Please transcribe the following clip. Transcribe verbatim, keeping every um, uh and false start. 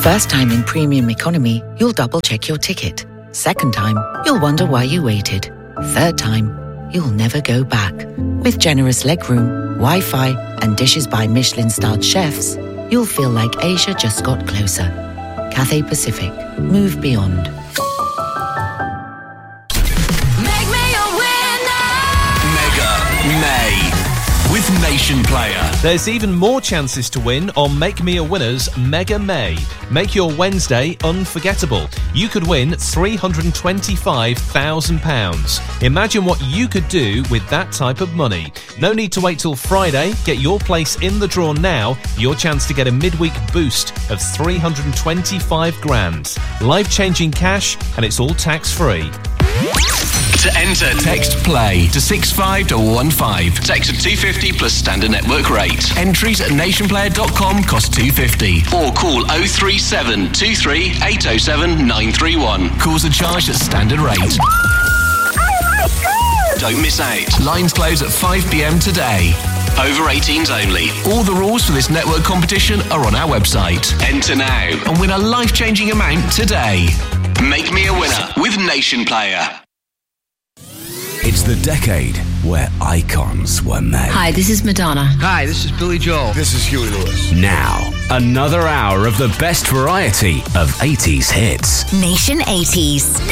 First time in premium economy, you'll double check your ticket. Second time, you'll wonder why you waited. Third time, you'll never go back. With generous legroom, Wi-Fi and dishes by Michelin-starred chefs, you'll feel like Asia just got closer. Cathay Pacific. Move beyond. Make me a winner! Mega May with Nation Player. There's even more chances to win on Make Me a Winner's Mega May. Make your Wednesday unforgettable. You could win three hundred twenty-five thousand pounds. Imagine what you could do with that type of money. No need to wait till Friday. Get your place in the draw now. Your chance to get a midweek boost of three hundred twenty-five grand. Life-changing cash, and it's all tax-free. To enter, text PLAY to six five one five. Text to two fifty plus standard network rate. Entries at nationplayer dot com cost two fifty. Or call oh three seven two three eight oh seven nine three one. Calls are charged at standard rate. Don't miss out. Lines close at five p.m. today. Over eighteens only. All the rules for this network competition are on our website. Enter now and win a life-changing amount today. Make me a winner with Nation Player. It's the decade where icons were made. Hi, this is Madonna. Hi, this is Billy Joel. This is Huey Lewis. Now, another hour of the best variety of eighties hits. Nation eighties.